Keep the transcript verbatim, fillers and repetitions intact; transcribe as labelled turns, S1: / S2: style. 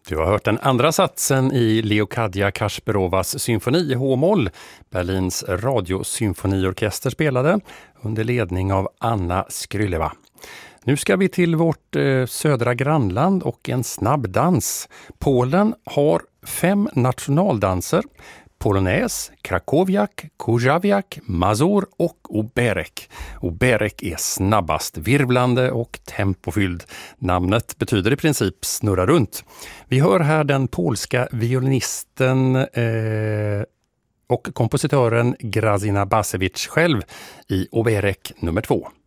S1: Du har hört den andra satsen i Leocadia Kasperovas symfoni i H-moll. Berlins radiosymfoniorkester spelade under ledning av Anna Skryleva. Nu ska vi till vårt eh, södra grannland och en snabb dans. Polen har fem nationaldanser. Polonäs, krakowiak, kurzawiak, mazur och oberek. Oberek är snabbast, virvlande och tempofylld. Namnet betyder i princip snurra runt. Vi hör här den polska violinisten eh, och kompositören Grazina Basewicz själv i oberek nummer två.